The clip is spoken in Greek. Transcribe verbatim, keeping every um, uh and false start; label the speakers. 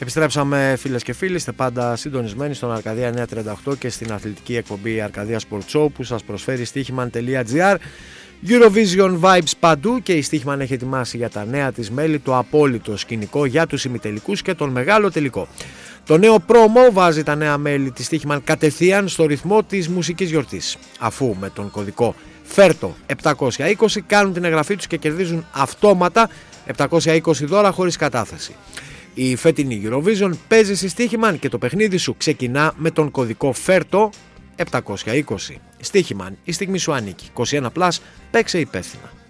Speaker 1: Επιστρέψαμε, φίλες και φίλοι, είστε πάντα συντονισμένοι στον Αρκαδία εννιακόσια τριάντα οκτώ και στην αθλητική εκπομπή Arcadia Sport Show που σας προσφέρει στοίχημαν τελεία τζι άρ. Eurovision Vibes παντού και η Στοίχημαν έχει ετοιμάσει για τα νέα της μέλη το απόλυτο σκηνικό για τους ημιτελικούς και τον μεγάλο τελικό. Το νέο πρόμο βάζει τα νέα μέλη της Στοίχημαν κατευθείαν στο ρυθμό της μουσικής γιορτής, αφού με τον κωδικό Φέρτο επτακόσια είκοσι κάνουν την εγγραφή τους και κερδίζουν αυτόματα επτακόσια είκοσι δώρα χωρίς κατάθεση. Η φετινή Eurovision παίζει στη Στοίχημαν και το παιχνίδι σου ξεκινά με τον κωδικό Φέρτο επτακόσια είκοσι. Στοίχημαν, η στιγμή σου ανήκει. είκοσι ένα συν, παίξε υπεύθυνα.